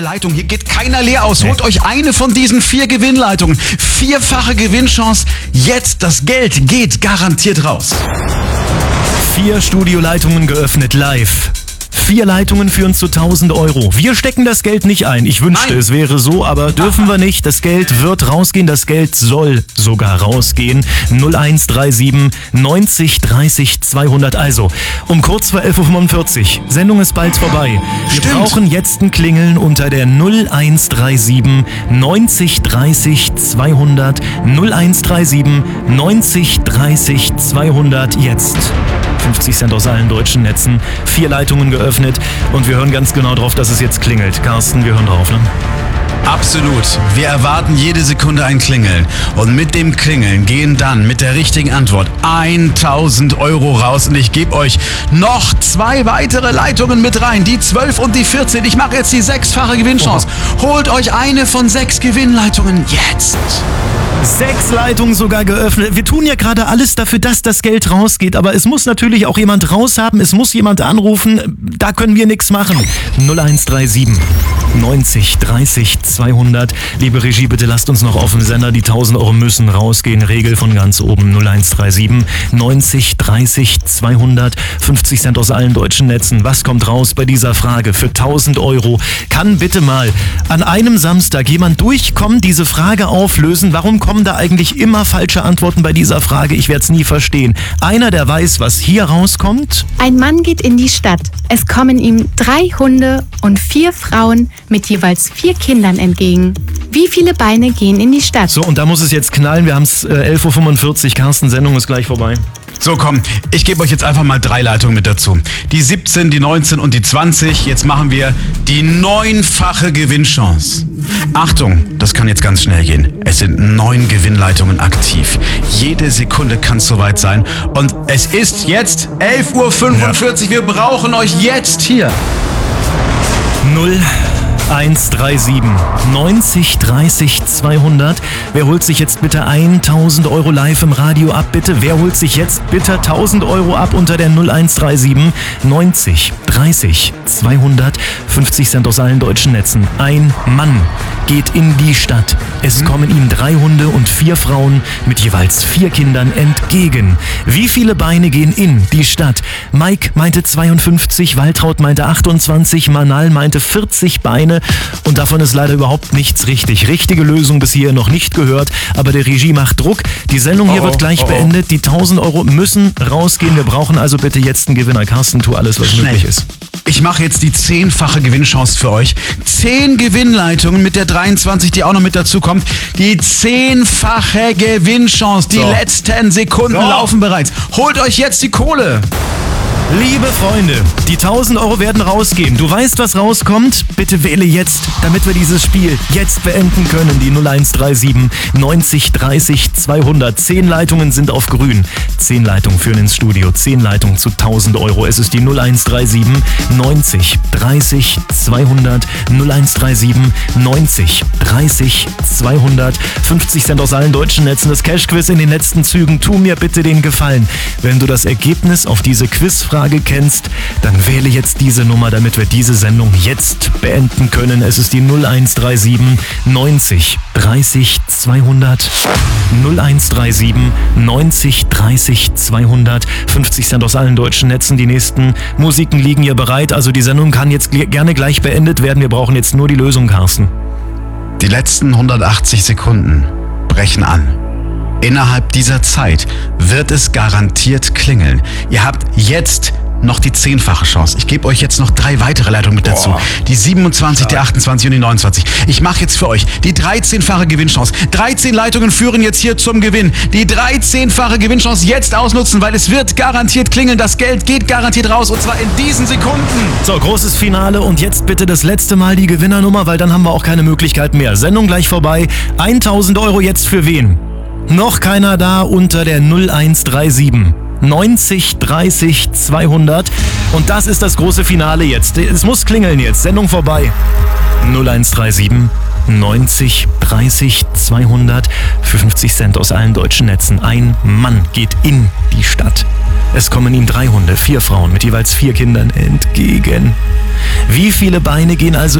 Leitung. Hier geht keiner leer aus. Holt euch eine von diesen 4 Gewinnleitungen. 4-fache Gewinnchance. Jetzt, das Geld geht garantiert raus. 4 Studioleitungen geöffnet live. 4 Leitungen führen zu 1.000 Euro. Wir stecken das Geld nicht ein. Ich wünschte, es wäre so, aber dürfen wir nicht. Das Geld wird rausgehen. Das Geld soll sogar rausgehen. 0137 90 30 200. Also, um kurz vor 11.45 Uhr. Sendung ist bald vorbei. Wir brauchen jetzt ein Klingeln unter der 0137 90 30 200. 0137 90 30 200 jetzt. 50 Cent aus allen deutschen Netzen, 4 Leitungen geöffnet und wir hören ganz genau drauf, dass es jetzt klingelt. Carsten, wir hören drauf, ne? Absolut. Wir erwarten jede Sekunde ein Klingeln. Und mit dem Klingeln gehen dann mit der richtigen Antwort 1.000 Euro raus. Und ich gebe euch noch 2 weitere Leitungen mit rein. Die 12 und die 14. Ich mache jetzt die 6-fache Gewinnchance. Holt euch eine von 6 Gewinnleitungen jetzt. 6 Leitungen sogar geöffnet. Wir tun ja gerade alles dafür, dass das Geld rausgeht. Aber es muss natürlich auch jemand raus haben. Es muss jemand anrufen. Da können wir nichts machen. 0137 90 30 200. Liebe Regie, bitte lasst uns noch auf dem Sender. Die 1.000 Euro müssen rausgehen. Regel von ganz oben. 0137 90 30 200. 50 Cent aus allen deutschen Netzen. Was kommt raus bei dieser Frage? Für 1.000 Euro kann bitte mal an einem Samstag jemand durchkommen, diese Frage auflösen. Warum kommen da eigentlich immer falsche Antworten bei dieser Frage? Ich werde es nie verstehen. Einer, der weiß, was hier rauskommt? Ein Mann geht in die Stadt. Es kommen ihm 3 Hunde und 4 Frauen mit jeweils 4 Kindern entgegen. Wie viele Beine gehen in die Stadt? So, und da muss es jetzt knallen. Wir haben es 11.45 Uhr. Carsten, Sendung ist gleich vorbei. So, komm, ich gebe euch jetzt einfach mal 3 Leitungen mit dazu. Die 17, die 19 und die 20. Jetzt machen wir die 9-fache Gewinnchance. Achtung, das kann jetzt ganz schnell gehen. Es sind 9 Gewinnleitungen aktiv. Jede Sekunde kann es soweit sein. Und es ist jetzt 11.45 Uhr. Wir brauchen euch jetzt hier. 0137 90 30 200. Wer holt sich jetzt bitte 1.000 Euro live im Radio ab, bitte? Wer holt sich jetzt bitte 1.000 Euro ab unter der 0137 90 30 200. 50 Cent aus allen deutschen Netzen. Ein Mann geht in die Stadt. Es kommen ihm 3 Hunde und 4 Frauen mit jeweils 4 Kindern entgegen. Wie viele Beine gehen in die Stadt? Mike meinte 52, Waltraud meinte 28, Manal meinte 40 Beine und davon ist leider überhaupt nichts richtig. Richtige Lösung bis hier noch nicht gehört, aber der Regie macht Druck. Die Sendung hier wird gleich beendet. Die 1.000 Euro müssen rausgehen. Wir brauchen also bitte jetzt einen Gewinner. Carsten, tu alles, was möglich ist. Ich mache jetzt die 10-fache Gewinnchance für euch. 10 Gewinnleitungen mit der 23, die auch noch mit dazu kommt. Die 10-fache Gewinnchance. Die letzten Sekunden laufen bereits. Holt euch jetzt die Kohle. Liebe Freunde, die 1.000 Euro werden rausgehen. Du weißt, was rauskommt? Bitte wähle jetzt, damit wir dieses Spiel jetzt beenden können. Die 0137 90 30 200. 10 Leitungen sind auf grün. 10 Leitungen führen ins Studio. 10 Leitungen zu 1.000 Euro. Es ist die 0137 90 30 200. 0137 90 30 200. 50 Cent aus allen deutschen Netzen. Das Cash-Quiz in den letzten Zügen. Tu mir bitte den Gefallen. Wenn du das Ergebnis auf diese Quizfrage kennst, dann wähle jetzt diese Nummer, damit wir diese Sendung jetzt beenden können. Es ist die 0137 90 30 200. 0137 90 30 200. 50 Cent aus allen deutschen Netzen. Die nächsten Musiken liegen hier bereit. Also die Sendung kann jetzt gerne gleich beendet werden. Wir brauchen jetzt nur die Lösung, Carsten. Die letzten 180 Sekunden brechen an. Innerhalb dieser Zeit wird es garantiert klingeln. Ihr habt jetzt noch die 10-fache Chance. Ich gebe euch jetzt noch 3 weitere Leitungen mit dazu. Die 27, die 28 und die 29. Ich mache jetzt für euch die 13-fache Gewinnchance. 13 Leitungen führen jetzt hier zum Gewinn. Die 13-fache Gewinnchance jetzt ausnutzen, weil es wird garantiert klingeln. Das Geld geht garantiert raus und zwar in diesen Sekunden. So, großes Finale und jetzt bitte das letzte Mal die Gewinnernummer, weil dann haben wir auch keine Möglichkeit mehr. Sendung gleich vorbei. 1.000 Euro jetzt für wen? Noch keiner da unter der 0137 90 30 200. Und das ist das große Finale jetzt. Es muss klingeln jetzt. Sendung vorbei. 0137 90 30 200 für 50 Cent aus allen deutschen Netzen. Ein Mann geht in die Stadt. Es kommen ihm 3 Hunde, 4 Frauen mit jeweils 4 Kindern entgegen. Wie viele Beine gehen also